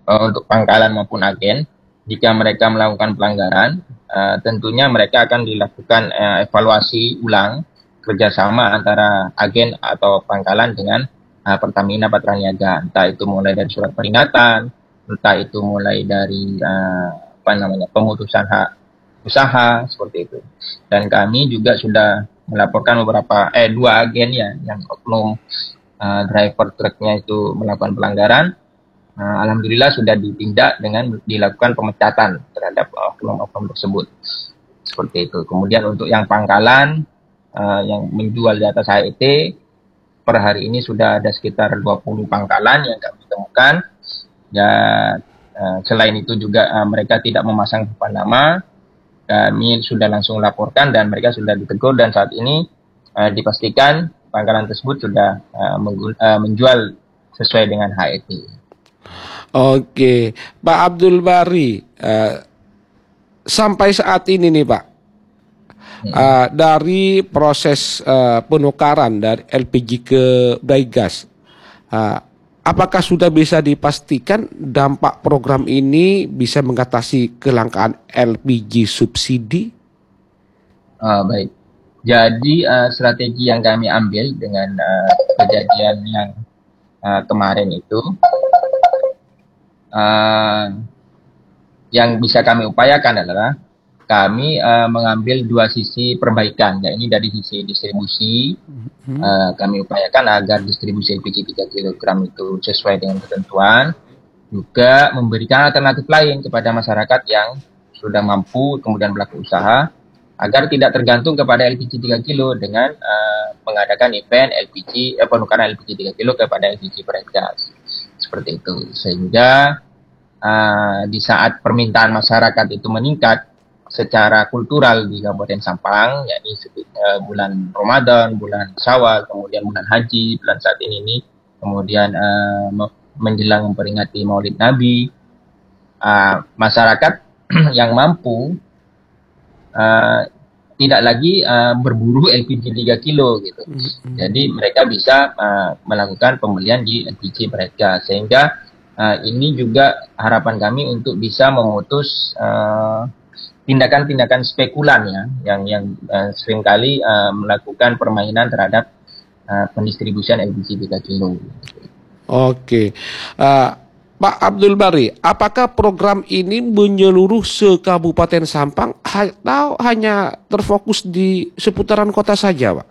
untuk pangkalan maupun agen. Jika mereka melakukan pelanggaran, tentunya mereka akan dilakukan evaluasi ulang kerjasama antara agen atau pangkalan dengan Pertamina Patraniaga. Entah itu mulai dari surat peringatan, entah itu mulai dari pemutusan hak usaha seperti itu. Dan kami juga sudah melaporkan dua agen ya yang oknum driver truknya itu melakukan pelanggaran. Alhamdulillah sudah ditindak dengan dilakukan pemecatan terhadap oknum-oknum tersebut. Seperti itu. Kemudian untuk yang pangkalan yang menjual di atas HET, per hari ini sudah ada sekitar 20 pangkalan yang kami temukan. Dan selain itu juga mereka tidak memasang papan nama. Kami sudah langsung laporkan dan mereka sudah ditegur, dan saat ini dipastikan pangkalan tersebut sudah menjual sesuai dengan HET. Oke, Pak Abdul Bari, sampai saat ini nih Pak, dari proses penukaran dari LPG ke biogas, apakah sudah bisa dipastikan dampak program ini bisa mengatasi kelangkaan LPG subsidi? Baik, jadi strategi yang kami ambil dengan kejadian yang kemarin itu, yang bisa kami upayakan adalah kami mengambil dua sisi perbaikan, yakni dari sisi distribusi. Kami upayakan agar distribusi LPG 3 kg itu sesuai dengan ketentuan, juga memberikan alternatif lain kepada masyarakat yang sudah mampu kemudian pelaku usaha, agar tidak tergantung kepada LPG 3 kilo dengan mengadakan event penukaran LPG 3 kilo kepada LPG Bright-Gas. Seperti itu. Sehingga di saat permintaan masyarakat itu meningkat secara kultural di Kabupaten Sampang, yakni bulan Ramadan, bulan Syawal, kemudian bulan Haji, bulan saat ini kemudian menjelang memperingati Maulid Nabi, masyarakat yang mampu tidak lagi berburu LPG 3 kilo gitu. Jadi mereka bisa melakukan pembelian di LPG Bright-Gas, sehingga ini juga harapan kami untuk bisa memutus tindakan-tindakan spekulan ya yang seringkali melakukan permainan terhadap pendistribusian LPG 3 kilo. Oke. Pak Abdul Bari, apakah program ini menyeluruh se-Kabupaten Sampang atau hanya terfokus di seputaran kota saja, Pak?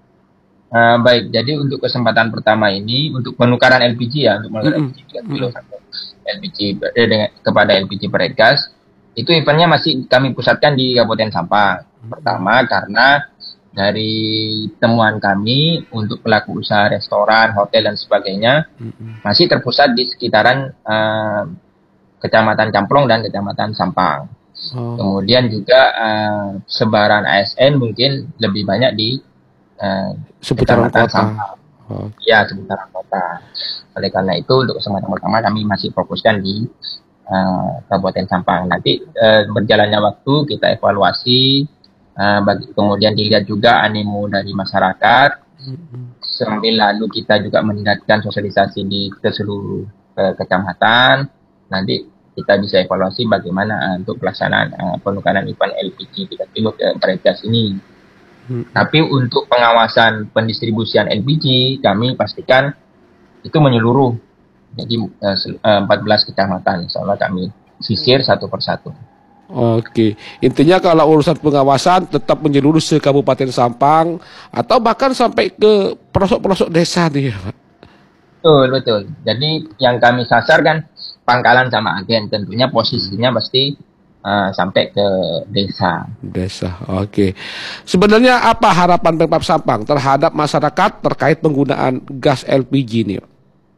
Baik, jadi untuk kesempatan pertama ini untuk penukaran LPG ya, untuk penukaran LPG 3 kilo sampai LPG kepada LPG Bright-Gas, itu eventnya masih kami pusatkan di Kabupaten Sampang. Pertama karena dari temuan kami untuk pelaku usaha restoran, hotel dan sebagainya masih terpusat di sekitaran Kecamatan Camplong dan Kecamatan Sampang. Kemudian juga sebaran ASN mungkin lebih banyak di seputaran kota. Sampang. Ya, seputaran kota. Oleh karena itu untuk kesempatan pertama kami masih fokuskan di Kabupaten Sampang. Nanti berjalannya waktu kita evaluasi, kemudian dilihat juga animo dari masyarakat, sambil lalu kita juga meningkatkan sosialisasi ke seluruh kecamatan. Nanti kita bisa evaluasi bagaimana untuk pelaksanaan penukaran event LPG 3 kilo ke Bright-Gas ini. Tapi untuk pengawasan pendistribusian LPG kami pastikan itu menyeluruh. Jadi 14 kecamatan insya Allah kami sisir satu persatu. Oke, intinya kalau urusan pengawasan tetap menyeluruh se Kabupaten Sampang atau bahkan sampai ke pelosok-pelosok desa nih ya, Pak? Betul. Jadi yang kami sasar kan pangkalan sama agen, tentunya posisinya pasti sampai ke desa. Oke. Sebenarnya apa harapan Pemkab Sampang terhadap masyarakat terkait penggunaan gas LPG ini?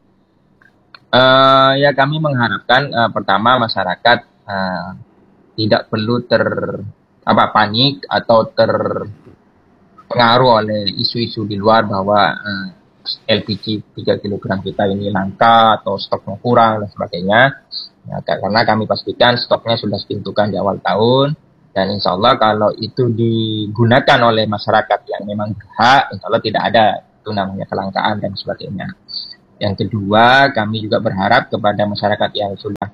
Ya kami mengharapkan pertama masyarakat tidak perlu panik atau terpengaruh oleh isu-isu di luar bahwa LPG 3 kg kita ini langka atau stoknya kurang dan sebagainya. Ya, karena kami pastikan stoknya sudah ditentukan di awal tahun, dan insya Allah kalau itu digunakan oleh masyarakat yang memang berhak, insya Allah tidak ada itu namanya kelangkaan dan sebagainya. Yang kedua, kami juga berharap kepada masyarakat yang sudah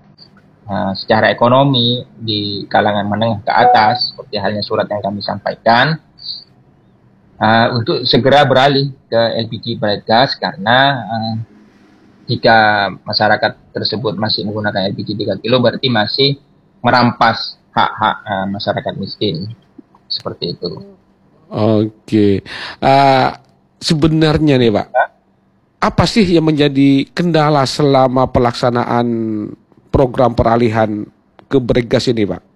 secara ekonomi di kalangan menengah ke atas, seperti halnya surat yang kami sampaikan, untuk segera beralih ke LPG bright gas karena jika masyarakat tersebut masih menggunakan LPG 3 kilo berarti masih merampas hak-hak masyarakat miskin. Seperti itu. Oke. Sebenarnya nih Pak, apa sih yang menjadi kendala selama pelaksanaan program peralihan ke bright gas ini Pak?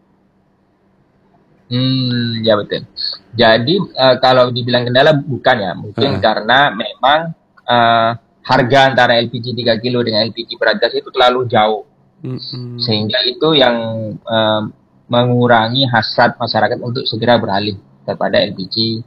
Ya betul. Jadi kalau dibilang kendala bukan ya, mungkin karena memang harga antara LPG 3 kilo dengan LPG bright gas itu terlalu jauh. Sehingga itu yang mengurangi hasrat masyarakat untuk segera beralih kepada LPG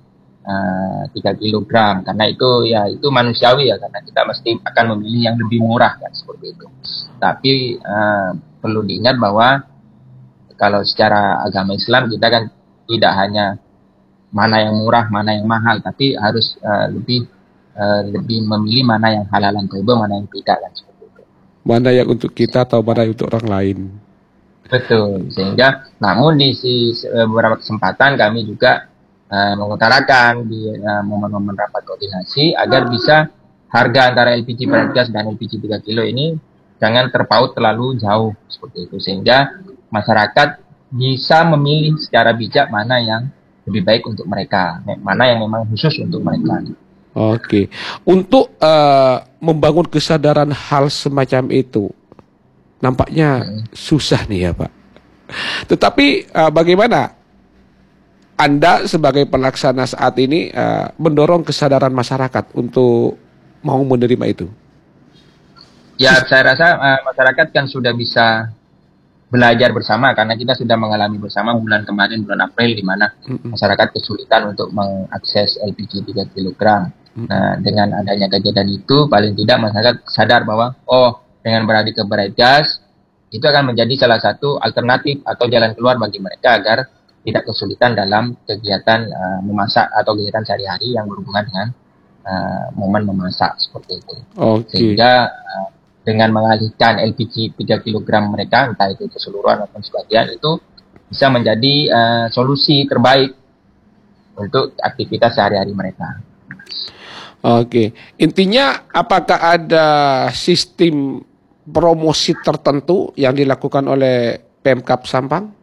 3 kilogram. Karena itu manusiawi ya, karena kita mesti akan memilih yang lebih murah kan, seperti itu. Tapi perlu diingat bahwa kalau secara agama Islam kita kan tidak hanya mana yang murah, mana yang mahal, tapi harus lebih memilih mana yang halalan thayyibah, mana yang tidak kan, seperti itu. Mana yang untuk kita atau mana yang untuk orang lain. Betul. Sehingga namun di beberapa kesempatan kami juga mengutarakan di momen-momen rapat koordinasi agar bisa harga antara LPG bright gas dan LPG 3 kilo ini jangan terpaut terlalu jauh, seperti itu, sehingga masyarakat bisa memilih secara bijak mana yang lebih baik untuk mereka, mana yang memang khusus untuk mereka. Oke, untuk membangun kesadaran hal semacam itu nampaknya susah nih ya Pak. Tetapi bagaimana Anda sebagai pelaksana saat ini mendorong kesadaran masyarakat untuk mau menerima itu? Ya, saya rasa masyarakat kan sudah bisa belajar bersama karena kita sudah mengalami bersama bulan kemarin, bulan April, di mana masyarakat kesulitan untuk mengakses LPG 3 kg. Nah, dengan adanya kejadian itu, paling tidak masyarakat sadar bahwa dengan beralih ke bright gas itu akan menjadi salah satu alternatif atau jalan keluar bagi mereka agar tidak kesulitan dalam kegiatan memasak atau kegiatan sehari-hari yang berhubungan dengan momen memasak, seperti itu. Sehingga dengan mengalihkan LPG 3 kg mereka, entah itu keseluruhan maupun sebagian, itu bisa menjadi solusi terbaik untuk aktivitas sehari-hari mereka. Oke, intinya apakah ada sistem promosi tertentu yang dilakukan oleh Pemkab Sampang?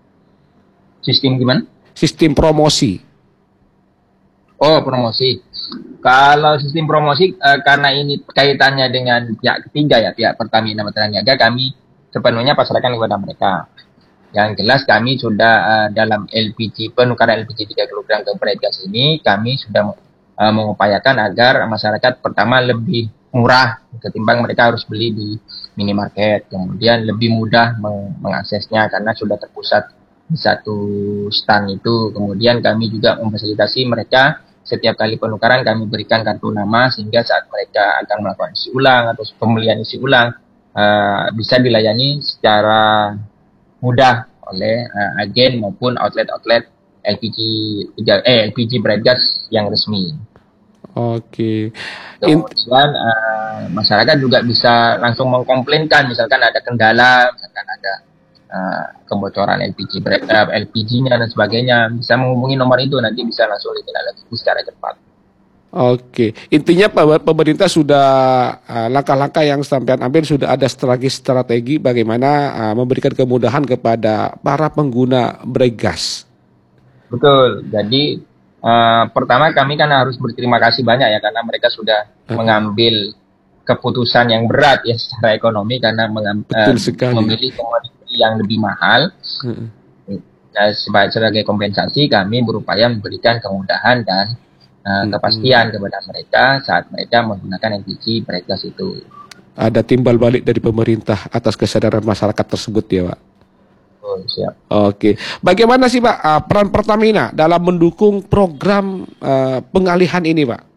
Sistem gimana? Sistem promosi. Oh, promosi. Kalau sistem promosi, karena ini kaitannya dengan pihak ketiga ya, pihak Pertamina Matra Niaga, kami sepenuhnya pasrahkan kepada mereka. Yang jelas kami sudah dalam penukaran LPG 3 kg ke bright gas ini, kami sudah mengupayakan agar masyarakat pertama lebih murah ketimbang mereka harus beli di minimarket, kemudian lebih mudah mengaksesnya karena sudah terpusat di satu stand itu. Kemudian kami juga memfasilitasi mereka setiap kali penukaran kami berikan kartu nama sehingga saat mereka akan melakukan isi ulang atau pembelian isi ulang bisa dilayani secara mudah oleh agen maupun outlet-outlet LPG bright gas yang resmi. Oke. Kemudian masyarakat juga bisa langsung mengkomplainkan misalkan ada kendala, misalkan ada kebocoran LPG-nya dan sebagainya, bisa menghubungi nomor itu, nanti bisa langsung ditindaklanjuti secara cepat. Oke, intinya pemerintah sudah langkah-langkah yang sampean ambil sudah ada strategi bagaimana memberikan kemudahan kepada para pengguna bright gas. Betul. Jadi pertama kami kan harus berterima kasih banyak ya karena mereka sudah mengambil keputusan yang berat ya secara ekonomi karena memilih komoditi yang lebih mahal. Sebagai kompensasi kami berupaya memberikan kemudahan dan kepastian kepada mereka saat mereka menggunakan LPG bright gas itu. Ada timbal balik dari pemerintah atas kesadaran masyarakat tersebut ya Pak? Oh, siap. Oke, bagaimana sih Pak peran Pertamina dalam mendukung program pengalihan ini Pak?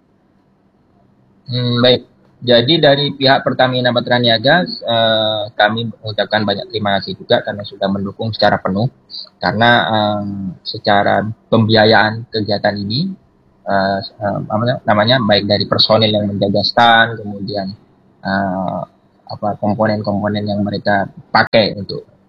Baik. Jadi dari pihak Pertamina Matra Niaga kami mengucapkan banyak terima kasih juga karena sudah mendukung secara penuh karena secara pembiayaan kegiatan ini baik dari personil yang menjaga stand, kemudian komponen-komponen yang mereka pakai untuk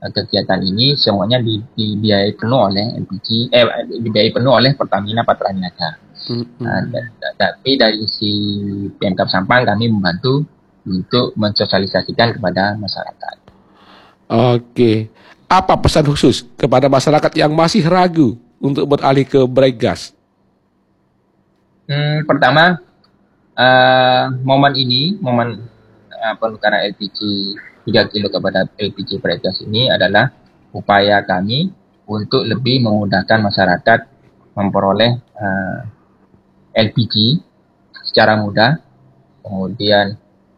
kegiatan ini semuanya dibiayai penuh oleh dibiayai penuh oleh Pertamina Patra Niaga. Tapi dari si Pemkab Sampang kami membantu untuk mensosialisasikan kepada masyarakat. Oke. Apa pesan khusus kepada masyarakat yang masih ragu untuk beralih ke Biogas? Pertama, momen penukaran LPG 3 kilo kepada LPG Biogas ini adalah upaya kami untuk lebih memudahkan masyarakat memperoleh LPG secara mudah. Kemudian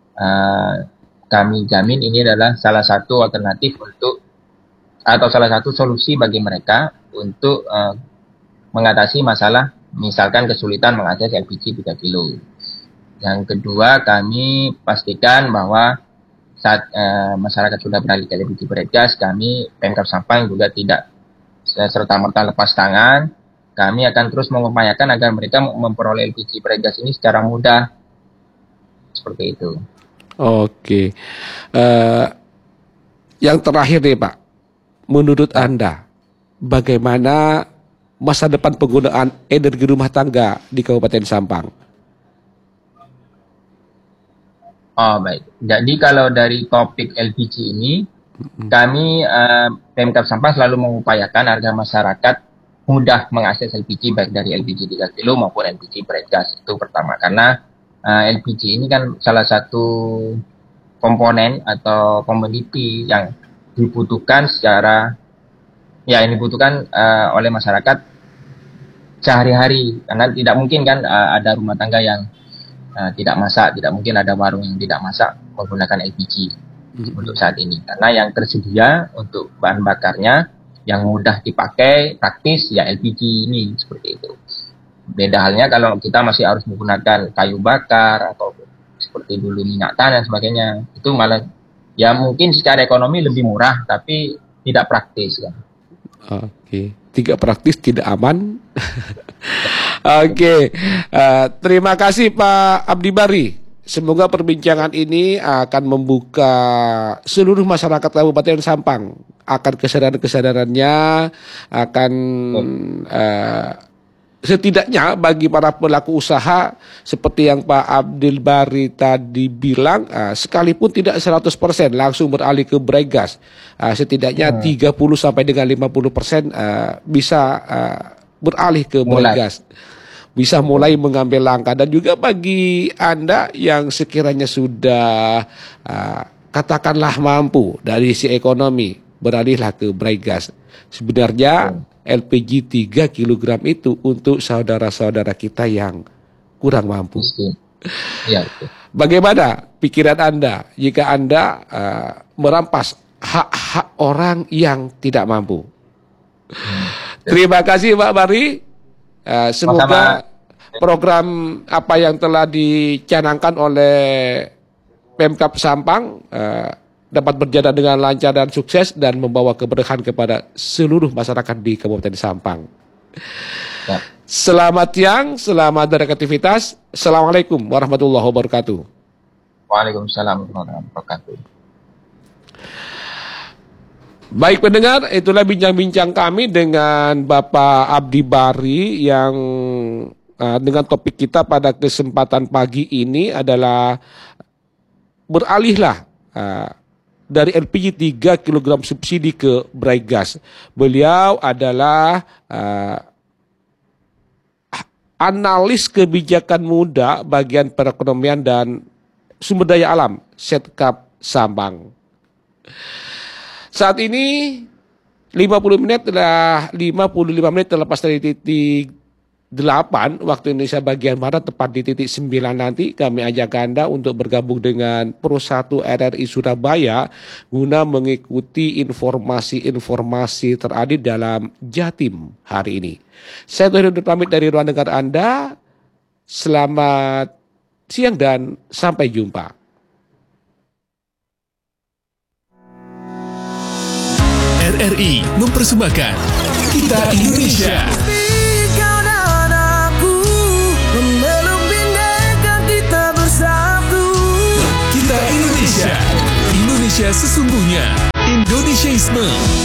kami jamin ini adalah salah satu alternatif atau salah satu solusi bagi mereka untuk mengatasi masalah misalkan kesulitan mengakses LPG 3 kilo. Yang kedua, kami pastikan bahwa saat masyarakat sudah beralih ke LPG Biogas, kami Pemkab Sampang juga tidak serta-merta lepas tangan. Kami akan terus mengupayakan agar mereka memperoleh LPG Biogas ini secara mudah. Seperti itu. Oke. Yang terakhir nih Pak, menurut Anda, bagaimana masa depan penggunaan energi rumah tangga di Kabupaten Sampang? Oh baik, jadi kalau dari topik LPG ini, kami Pemkab Sampang selalu mengupayakan agar masyarakat mudah mengakses LPG baik dari LPG 3 kilo maupun LPG Biogas. Itu pertama, karena LPG ini kan salah satu komponen atau komoditi yang dibutuhkan oleh masyarakat sehari-hari, karena tidak mungkin kan ada rumah tangga yang tidak masak, tidak mungkin ada warung yang tidak masak menggunakan LPG untuk saat ini. Karena yang tersedia untuk bahan bakarnya yang mudah dipakai, praktis, ya LPG ini, seperti itu. Beda halnya kalau kita masih harus menggunakan kayu bakar atau seperti dulu minyak tanah dan sebagainya. Itu malah ya mungkin secara ekonomi lebih murah, tapi tidak praktis kan. Oke, tidak praktis, tidak aman. Oke, terima kasih Pak Abdi Bari. Semoga perbincangan ini akan membuka seluruh masyarakat Kabupaten Sampang akan kesadaran-kesadarannya, akan setidaknya bagi para pelaku usaha seperti yang Pak Abdul Bari tadi bilang, sekalipun tidak 100% langsung beralih ke Biogas, setidaknya 30 sampai dengan 50% bisa beralih ke Biogas. Bisa mulai mengambil langkah. Dan juga bagi Anda yang sekiranya sudah katakanlah mampu dari sisi ekonomi, beralihlah ke Biogas. Sebenarnya LPG 3 kg itu untuk saudara-saudara kita yang kurang mampu. Ya. Bagaimana pikiran Anda jika Anda merampas hak-hak orang yang tidak mampu? Terima kasih Pak Bari. Semoga program apa yang telah dicanangkan oleh Pemkab Sampang dapat berjalan dengan lancar dan sukses dan membawa keberkahan kepada seluruh masyarakat di Kabupaten Sampang. Ya. Selamat siang, selamat beraktivitas. Assalamualaikum warahmatullahi wabarakatuh. Waalaikumsalam warahmatullahi wabarakatuh. Baik pendengar, itulah bincang-bincang kami dengan Bapak Abdi Bari yang dengan topik kita pada kesempatan pagi ini adalah beralihlah dari LPG 3 kg subsidi ke Biogas. Beliau adalah analis kebijakan muda bagian perekonomian dan sumber daya alam Setkap Sampang. Saat ini 55 menit terlepas dari titik 8 waktu Indonesia bagian Barat, tepat di titik 9 nanti kami ajak Anda untuk bergabung dengan Pro 1 RRI Surabaya guna mengikuti informasi-informasi terupdate dalam Jatim hari ini. Saya Tuhan pamit dari ruang dengar Anda. Selamat siang dan sampai jumpa. RRI mempersembahkan Kita Indonesia. Kau dan aku memeluk bineka kita bersatu. Kita Indonesia. Indonesia sesungguhnya. Indonesiaisme.